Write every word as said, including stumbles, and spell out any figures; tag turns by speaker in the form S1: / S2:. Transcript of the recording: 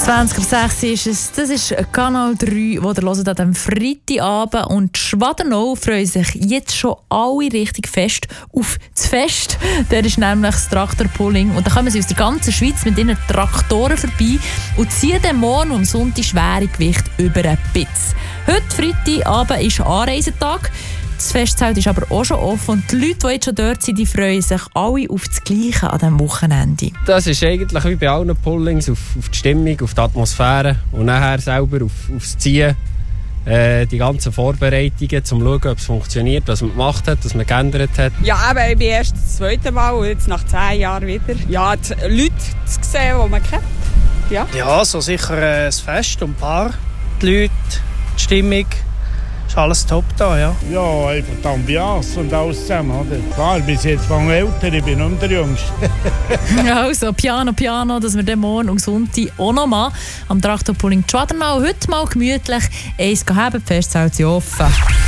S1: zwanzig ab sechs ist es. Das ist Kanal drei, wo ihr hört an diesem Freitagabend. Und Schwadernau freuen sich jetzt schon alle richtig fest auf das Fest. Der ist nämlich das Traktorpulling. Und da kommen sie aus der ganzen Schweiz mit ihren Traktoren vorbei und ziehen den morgen am Sonntag schwere Gewicht über einen Pitz. Heute Freitagabend ist Anreisetag. Das Festzelt ist aber auch schon offen und die Leute, die jetzt schon dort sind, die freuen sich alle auf das Gleiche an diesem Wochenende.
S2: Das ist eigentlich wie bei allen Pullings auf, auf die Stimmung, auf die Atmosphäre und nachher selber auf, aufs Ziehen. Äh, die ganzen Vorbereitungen, um zu schauen, ob es funktioniert, was man gemacht hat, was man geändert hat.
S3: Ja, aber ich bin erst das zweite Mal und jetzt nach zehn Jahren wieder. Ja, die Leute zu sehen, die man kennt. Ja,
S4: ja so sicher äh, das Fest und ein paar. Die Leute, die Stimmung. Ist alles top da, ja?
S5: Ja, einfach die Ambiance und alles zusammen, oder? Klar, bis jetzt fange ich älter, ich bin nicht mehr der Jüngste.
S1: Also, Piano, Piano, dass wir den morgen am Sonntag auch noch mal am Traktorpulling Schwadernau heute mal gemütlich eins haben, die Festzelt sind offen.